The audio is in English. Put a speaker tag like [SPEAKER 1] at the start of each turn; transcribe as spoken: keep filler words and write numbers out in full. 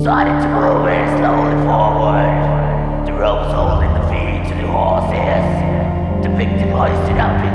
[SPEAKER 1] started to move very slowly forward. The ropes holding the feet to the horses. The victim hoisted up